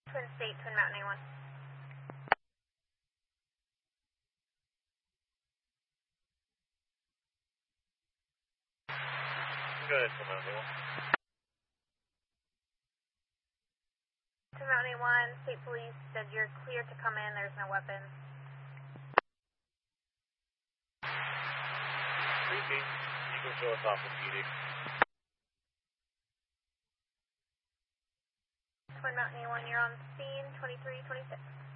Twin State, Twin Mountain A1. Go ahead, Twin Mountain A1. Twin Mountain A1, State Police said you're clear to come in, there's no weapons. Repeat. You can show us off the PD. Twin Mountain A1, you're on scene, 2326.